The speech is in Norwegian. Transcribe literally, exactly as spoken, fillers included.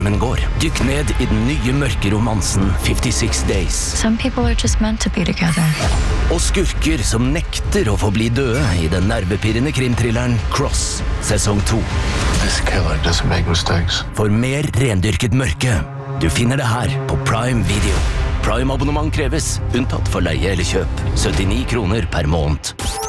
Men går. Dykk ned i den nye mørke romansen fifty-six days. Some people are just meant to be together. Og skurker som nekter å få bli døde i den nervepirrende krimthrilleren Cross, sesong to. This killer doesn't make mistakes. For mer rendyrket mørke. Du finner det her på Prime Video. Prime-abonnement kreves, unntatt for leie eller kjøp. syttini kroner per måned.